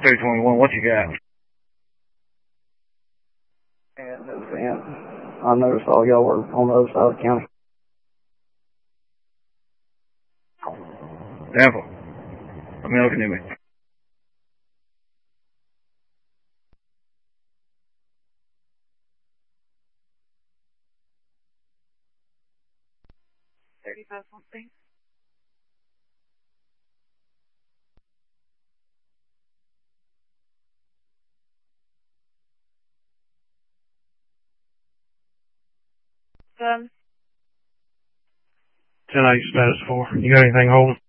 221, what you got? I noticed all y'all were on the other side of the county. Tampa. Let me look at me. Something. Done. 10-8 status 4. You got anything holding?